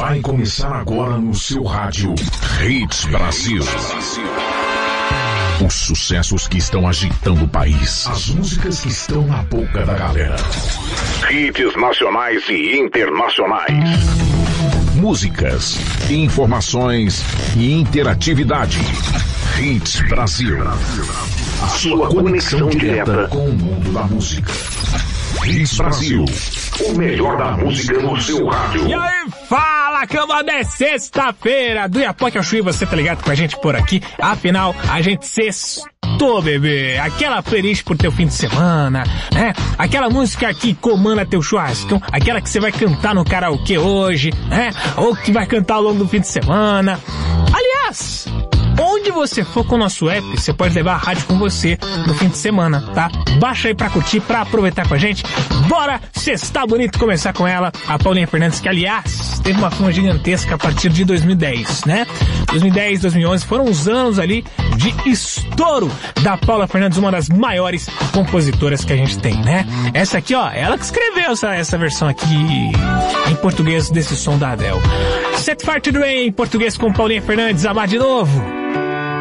Vai começar agora no seu rádio Hits Brasil. Os sucessos que estão agitando o país. As músicas que estão na boca da galera. Hits nacionais e internacionais. Músicas, informações e interatividade. Hits Brasil. A sua conexão direta com o mundo da música. Hits Brasil. O melhor da música no seu rádio. E aí, fala, cambada, é sexta-feira. Do Iapoque ao Chuí, você tá ligado com a gente por aqui. Afinal, a gente sextou, bebê. Aquela playlist pro teu fim de semana, né? Aquela música que comanda teu churrascão. Aquela que você vai cantar no karaokê hoje, né? Ou que vai cantar ao longo do fim de semana. Aliás, onde você for com o nosso app, você pode levar a rádio com você no fim de semana, tá? Baixa aí pra curtir, pra aproveitar com a gente. Bora sextar bonito, começar com ela, a Paulinha Fernandes, que aliás, teve uma fama gigantesca a partir de 2010, né? 2010, 2011 foram os anos ali de estouro da Paula Fernandes, uma das maiores compositoras que a gente tem, né? Essa aqui, ó, ela que escreveu essa versão aqui em português desse som da Adele. Set Fire to the Rain, em português com Paulinha Fernandes, amar de novo.